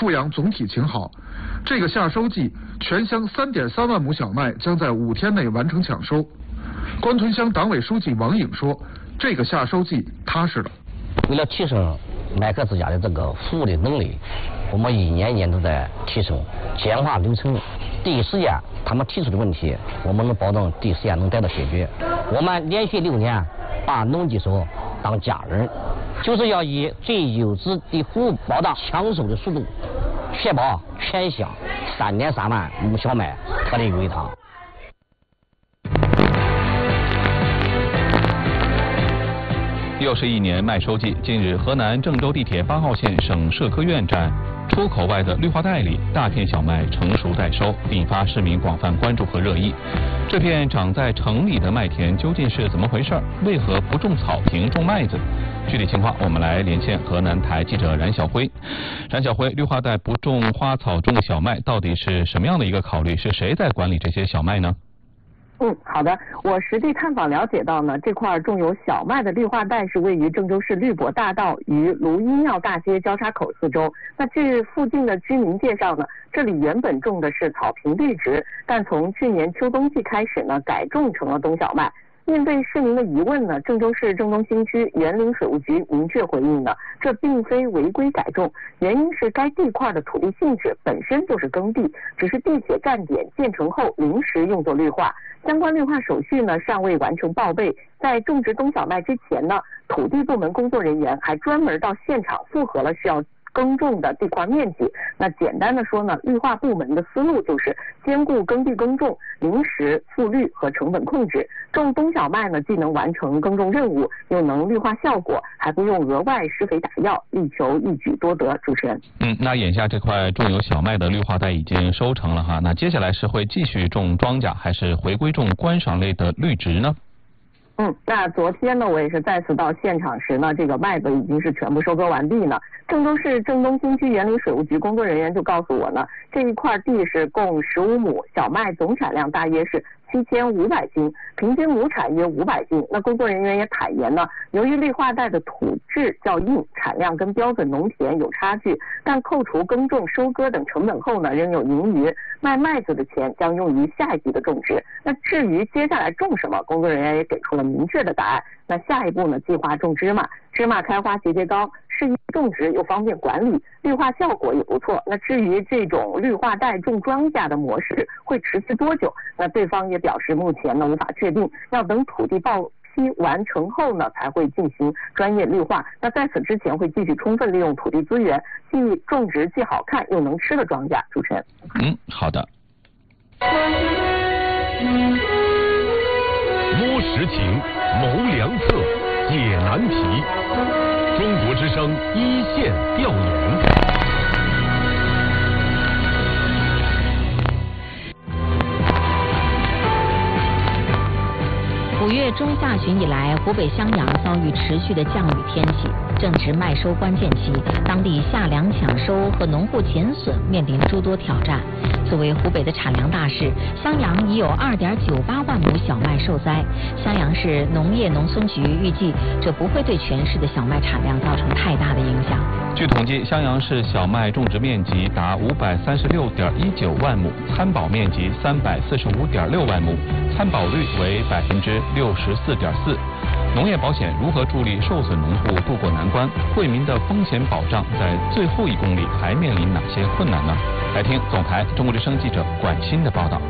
阜阳总体情好。这个夏收季，全乡3.3万亩小麦将在5天内完成抢收。关屯乡党委书记王颖说：“这个夏收季踏实了。 为了提升麦客之家的这个服务的能力，我们一年一年都在提升、简化流程。第一时间他们提出的问题，我们能保证第一时间能得到解决。我们连续6年把农技手当家人，就是要以最优质的服务保障抢收的速度，确保全乡3.3万亩小麦特例归堂。” 又是一年麦收季，近日河南郑州地铁8号线省社科院站出口外的绿化带里，大片小麦成熟待收，引发市民广泛关注和热议。这片长在城里的麦田究竟是怎么回事？为何不种草坪种麦子？具体情况，我们来连线河南台记者冉晓辉。冉晓辉，绿化带不种花草种小麦，到底是什么样的一个考虑？是谁在管理这些小麦呢？ 好的，我实地探访了解到呢，这块种有小麦的绿化带是位于郑州市绿博大道与卢医庙大街交叉口四周。那据附近的居民介绍呢，这里原本种的是草坪绿植，但从去年秋冬季开始呢，改种成了冬小麦。面对市民的疑问呢，郑州市郑东新区园林水务局明确回应呢，这并非违规改种，原因是该地块的土地性质本身就是耕地，只是地铁站点建成后临时用作绿化，相关绿化手续呢尚未完成报备。在种植冬小麦之前呢，土地部门工作人员还专门到现场复核了需要耕种的地块面积。那简单的说呢，绿化部门的思路就是兼顾耕地耕种、临时复绿和成本控制。种冬小麦呢，既能完成耕种任务，又能绿化效果，还不用额外施肥打药，力求一举多得。主持人， 那眼下这块种有小麦的绿化带已经收成了哈，那接下来是会继续种庄稼，还是回归种观赏类的绿植呢？ 那昨天呢，我也是再次到现场时呢，这个麦子已经是全部收割完毕呢。郑州市郑东新区园林水务局工作人员就告诉我呢，这一块地是共15亩，小麦总产量大约是7500斤，平均亩产约500斤。那工作人员也坦言呢，由于绿化带的土质较硬，产量跟标准农田有差距，但扣除耕种、收割等成本后呢，仍有盈余。卖麦子的钱将用于下一季的种植。那至于接下来种什么，工作人员也给出了明确的答案。那下一步呢，计划种芝麻，芝麻开花节节高，适宜种植又方便管理，绿化效果也不错。那至于这种绿化带种庄稼的模式会持续多久，那对方也表示目前呢无法确定，要等土地报批完成后呢才会进行专业绿化。那在此之前会继续充分利用土地资源，种植既好看又能吃的庄稼。主持人， 好的。 摸实情，谋良策，解难题。中国之声一线调研。 5月中下旬以来，湖北襄阳遭遇持续的降雨天气，正值麦收关键期，当地夏粮抢收和农户减损面临诸多挑战。作为湖北的产粮大市，襄阳已有2.98万亩小麦受灾。襄阳市农业农村局预计，这不会对全市的小麦产量造成太大的影响。 据统计，襄阳市小麦种植面积达536.19万亩，参保面积345.6万亩，参保率为64.4%。农业保险如何助力受损农户渡过难关？惠民的风险保障在最后1公里还面临哪些困难呢？来听总台中国之声记者管鑫的报道。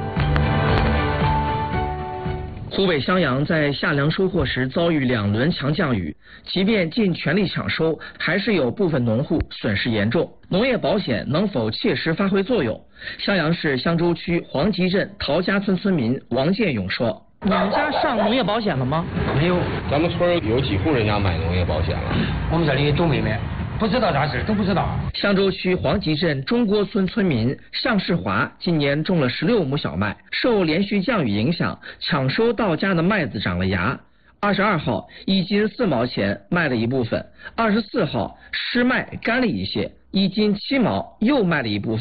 湖北襄阳在夏粮收获时遭遇2轮强降雨，即便尽全力抢收，还是有部分农户损失严重。农业保险能否切实发挥作用？襄阳市襄州区黄集镇陶家村村民王建勇说：“ 你们家上农业保险了吗？”“ 没有，咱们村有几户人家买农业保险了？”“ 我们这里都没买。”“不知道咋事，都不知道。” 襄州区黄集镇中郭村村民向世华今年种了16亩小麦，受连续降雨影响，抢收到家的麦子长了芽。22号1斤4毛钱卖了一部分，24号湿麦干了一些，1斤7毛又卖了一部分。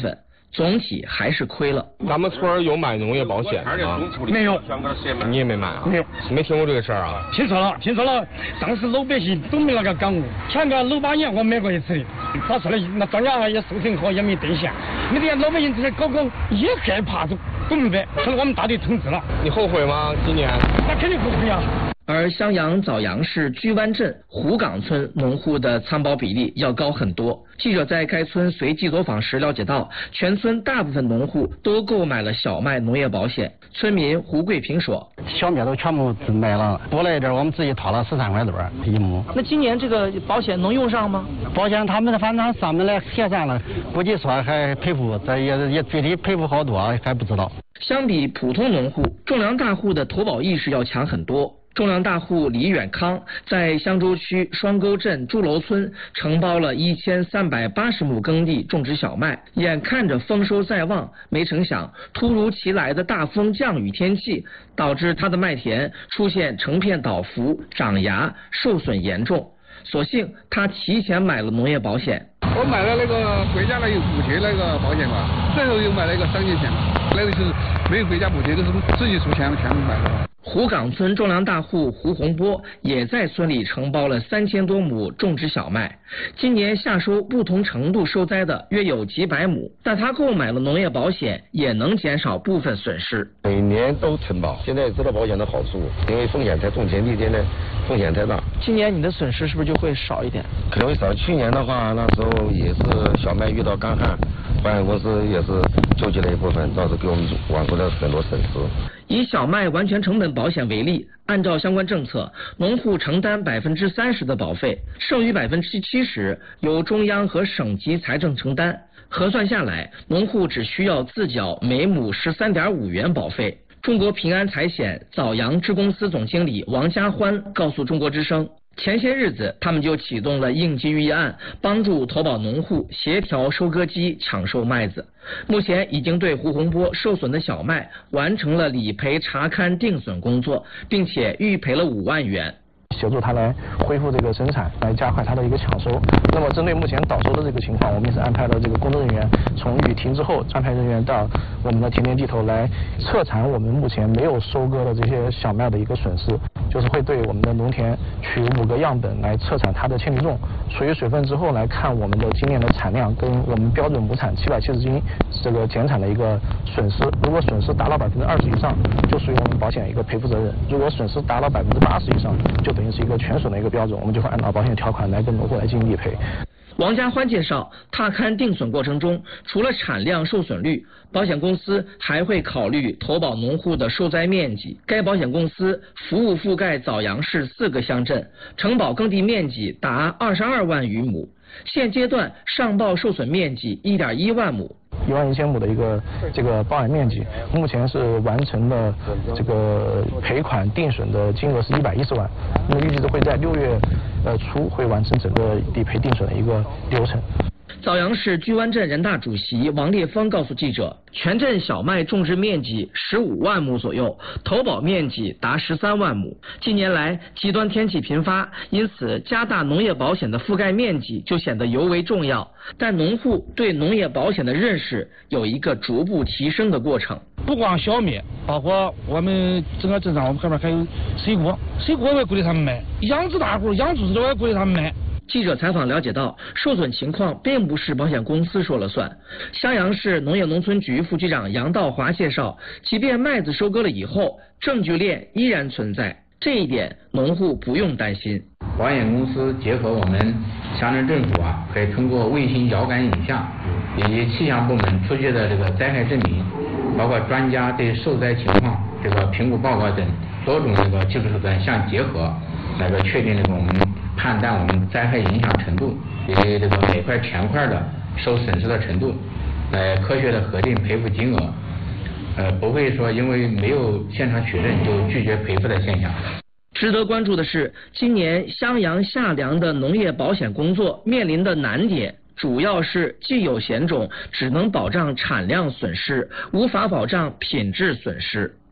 总体还是亏了。 咱们村有买农业保险吗？ 没有。 你也没买啊？ 没有。 没听过这个事儿啊？ 听说了，当时老百姓都没那个感悟。前个6、8年我买过一次的，打出来那庄稼也收成好，也没兑现。那点老百姓这些搞也害怕，都不明白，可能我们大队统治了。 你后悔吗？今年？ 那肯定后悔啊。 而襄阳枣阳市居湾镇湖岗村农户的参保比例要高很多。记者在该村随机走访时了解到，全村大部分农户都购买了小麦农业保险。村民胡桂平说：“ 小麦都全部买了，多了一点，我们自己掏了13块多一亩。 那今年这个保险能用上吗？ 保险他们反正上面来核算了，估计说还赔付，这也具体赔付好多还不知道。” 相比普通农户，种粮大户的投保意识要强很多。种粮大户李远康在襄州区双沟镇朱楼村承包了1380亩耕地种植小麦，眼看着丰收在望，没成想突如其来的大风降雨天气导致他的麦田出现成片倒伏、长芽、受损严重。所幸他提前买了农业保险。 我买了那个国家那有补贴那个保险嘛，最后又买了一个商业险，那个是没有国家补贴，都是自己出钱全部买的。 湖岗村种粮大户胡洪波也在村里承包了3000多亩种植小麦，今年夏收不同程度受灾的约有几百亩，但他购买了农业保险，也能减少部分损失。 每年都承保，现在知道保险的好处，因为风险太种田地现在风险太大。 今年你的损失是不是就会少一点？ 可能会少。去年的话，那时候也是小麦遇到干旱，保险公司也是救济了一部分，倒是给我们挽回了很多损失。 以小麦完全成本保险为例，按照相关政策，农户承担30%的保费，剩余70%由中央和省级财政承担。核算下来，农户只需要自缴每亩13.5元保费。中国平安财险枣阳支公司总经理王家欢告诉中国之声，前些日子他们就启动了应急预案，帮助投保农户协调收割机抢收麦子。目前已经对胡洪波受损的小麦完成了理赔查勘定损工作，并且预赔了5万元。 协助他来恢复这个生产，来加快他的一个抢收。那么针对目前倒收的这个情况，我们也是安排了这个工作人员从雨停之后，安排人员到我们的田地头来测产我们目前没有收割的这些小麦的一个损失，就是会对我们的农田取5个样本来测产它的铅体重，除以水分之后来看我们的今年的产量跟我们标准亩产770斤这个减产的一个损失。如果损失达到20%以上，就属于我们保险一个赔付责任；如果损失达到80%以上，就等于是一个全损的一个标准，我们就会按照保险条款来跟农户来进行理赔。 王家欢介绍，踏勘定损过程中，除了产量、受损率，保险公司还会考虑投保农户的受灾面积。该保险公司服务覆盖枣阳市4个乡镇，承保耕地面积达22万余亩，现阶段上报受损面积1.1万亩。 11000亩的一个这个包含面积，目前是完成了这个赔款定损的金额是110万，那么预计会在6月初会完成整个理赔定损的一个流程。 枣阳市居湾镇人大主席王烈峰告诉记者，全镇小麦种植面积15万亩左右，投保面积达13万亩。近年来极端天气频发，因此加大农业保险的覆盖面积就显得尤为重要。但农户对农业保险的认识有一个逐步提升的过程。 不光小麦，包括我们整个镇上，我们后面还有水果我也鼓励他们买，养殖大户、养猪的我也鼓励他们买。 记者采访了解到，受损情况并不是保险公司说了算。襄阳市农业农村局副局长杨道华介绍，即便麦子收割了以后，证据链依然存在，这一点农户不用担心。 保险公司结合我们乡镇政府可以通过卫星遥感影像以及气象部门出具的这个灾害证明，包括专家对受灾情况这个评估报告等多种这个技术手段相结合，来个确定这个我们判断我们灾害影响程度以及这个每块田块的受损失的程度，来科学的核定赔付金额，不会说因为没有现场取证就拒绝赔付的现象。 值得关注的是，今年襄阳夏粮的农业保险工作面临的难点，主要是既有险种只能保障产量损失，无法保障品质损失。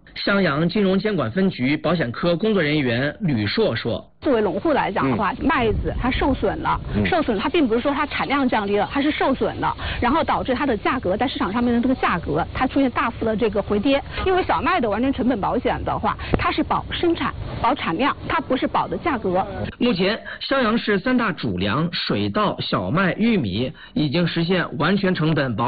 襄阳金融监管分局保险科工作人员吕硕说。 作为农户来讲的话，麦子它受损了，它并不是说它产量降低了，它是受损了，然后导致它的价格在市场上面的这个价格它出现大幅的这个回跌。因为小麦的完全成本保险的话，它是保生产、保产量，它不是保的价格。 目前，襄阳市3大主粮水稻、小麦、玉米已经实现完全成本保